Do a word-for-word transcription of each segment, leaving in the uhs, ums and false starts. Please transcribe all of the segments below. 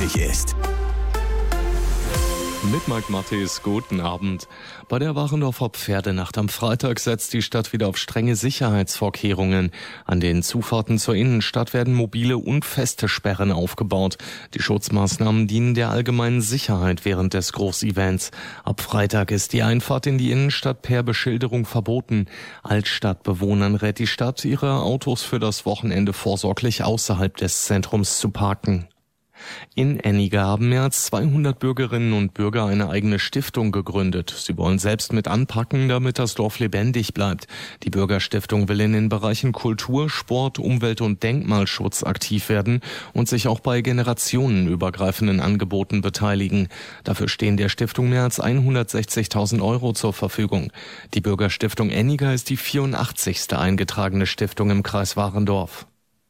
möglich ist. Mit Mike Mattis, guten Abend. Bei der Warendorfer Pferdenacht am Freitag setzt die Stadt wieder auf strenge Sicherheitsvorkehrungen. An den Zufahrten zur Innenstadt werden mobile und feste Sperren aufgebaut. Die Schutzmaßnahmen dienen der allgemeinen Sicherheit während des Großevents. Ab Freitag ist die Einfahrt in die Innenstadt per Beschilderung verboten. Altstadtbewohnern rät die Stadt, ihre Autos für das Wochenende vorsorglich außerhalb des Zentrums zu parken. In Enniger haben mehr als zweihundert Bürgerinnen und Bürger eine eigene Stiftung gegründet. Sie wollen selbst mit anpacken, damit das Dorf lebendig bleibt. Die Bürgerstiftung will in den Bereichen Kultur, Sport, Umwelt und Denkmalschutz aktiv werden und sich auch bei generationenübergreifenden Angeboten beteiligen. Dafür stehen der Stiftung mehr als hundertsechzigtausend Euro zur Verfügung. Die Bürgerstiftung Enniger ist die vierundachtzigste eingetragene Stiftung im Kreis Warendorf.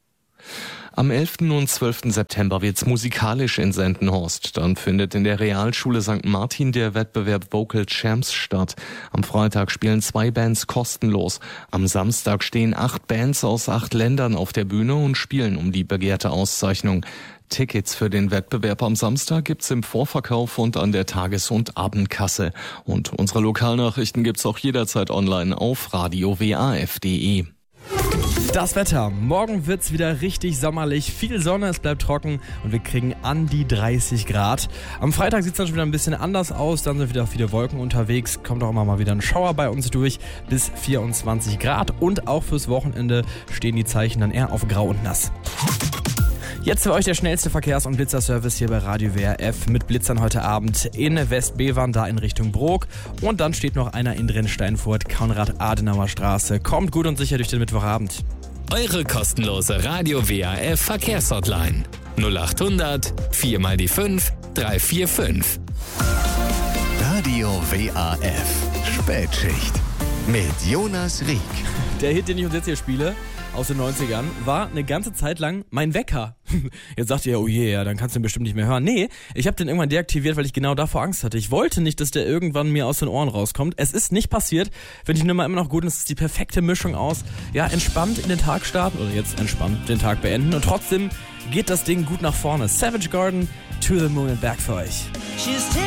Am elften und zwölften September wird's musikalisch in Sendenhorst. Dann findet in der Realschule Sankt Martin der Wettbewerb Vocal Champs statt. Am Freitag spielen zwei Bands kostenlos. Am Samstag stehen acht Bands aus acht Ländern auf der Bühne und spielen um die begehrte Auszeichnung. Tickets für den Wettbewerb am Samstag gibt's im Vorverkauf und an der Tages- und Abendkasse. Und unsere Lokalnachrichten gibt's auch jederzeit online auf radio w a f punkt d e. Das Wetter. Morgen wird's wieder richtig sommerlich. Viel Sonne, es bleibt trocken und wir kriegen an die dreißig Grad. Am Freitag sieht's dann schon wieder ein bisschen anders aus. Dann sind wieder viele Wolken unterwegs. Kommt auch immer mal wieder ein Schauer bei uns durch. Bis vierundzwanzig Grad. Und auch fürs Wochenende stehen die Zeichen dann eher auf grau und nass. Jetzt für euch der schnellste Verkehrs- und Blitzerservice hier bei Radio W R F mit Blitzern heute Abend in Westbevern, da in Richtung Brok. Und dann steht noch einer in Drensteinfurt, Konrad-Adenauer-Straße. Kommt gut und sicher durch den Mittwochabend. Eure kostenlose Radio W R F Verkehrshotline null acht hundert vier mal die fünf drei vier fünf. Radio W A F Spätschicht mit Jonas Rieck. Der Hit, den ich uns jetzt hier spiele, aus den neunzigern, war eine ganze Zeit lang mein Wecker. Jetzt sagt ihr, oh je, yeah, dann kannst du ihn bestimmt nicht mehr hören. Nee, ich habe den irgendwann deaktiviert, weil ich genau davor Angst hatte. Ich wollte nicht, dass der irgendwann mir aus den Ohren rauskommt. Es ist nicht passiert. Finde ich nur mal immer noch gut und es ist die perfekte Mischung aus, ja, entspannt in den Tag starten oder jetzt entspannt den Tag beenden und trotzdem geht das Ding gut nach vorne. Savage Garden, To the Moon and Back für euch.